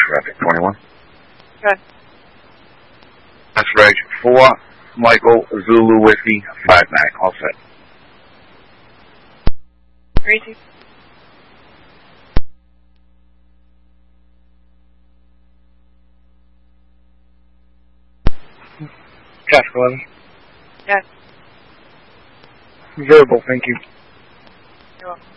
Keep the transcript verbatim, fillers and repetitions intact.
traffic, twenty-one. Good. That's Reg four, Michael Zulu Whiskey, five nine, all set. Three, two. Traffic eleven. Yes. Verbal, thank you. You're welcome.